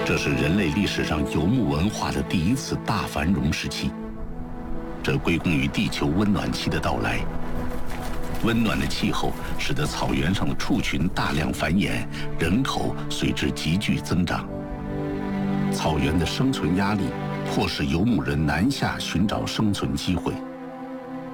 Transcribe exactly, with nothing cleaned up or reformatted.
这是人类历史上游牧文化的第一次大繁荣时期，这归功于地球温暖期的到来。温暖的气候使得草原上的畜群大量繁衍，人口随之急剧增长。草原的生存压力迫使游牧人南下寻找生存机会。